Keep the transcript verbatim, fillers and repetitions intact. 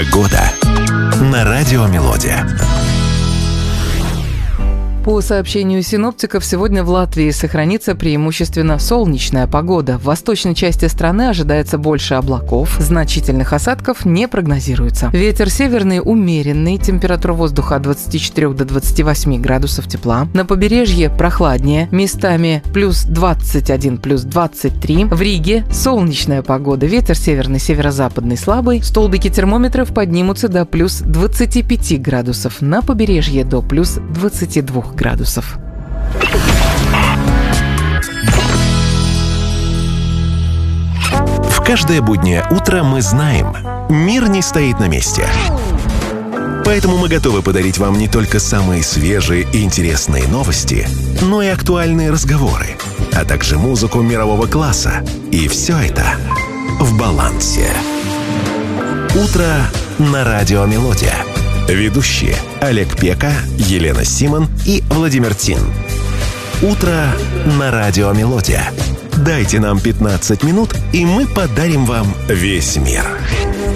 Погода на радио Мелодия. По сообщению синоптиков, сегодня в Латвии сохранится преимущественно солнечная погода. В восточной части страны ожидается больше облаков, значительных осадков не прогнозируется. Ветер северный умеренный, температура воздуха от двадцати четырёх до двадцати восьми градусов тепла. На побережье прохладнее, местами плюс двадцать один, плюс двадцать три. В Риге солнечная погода, ветер северный, северо-западный слабый. Столбики термометров поднимутся до плюс двадцати пяти градусов, на побережье до плюс двадцати двух градусов. В каждое буднее утро мы знаем, мир не стоит на месте. Поэтому мы готовы подарить вам не только самые свежие и интересные новости, но и актуальные разговоры, а также музыку мирового класса. И все это в балансе. Утро на радио Мелодия. Ведущие Олег Пека, Елена Симон и Владимир Тин. Утро на радио Мелодия. Дайте нам пятнадцать минут, и мы подарим вам весь мир.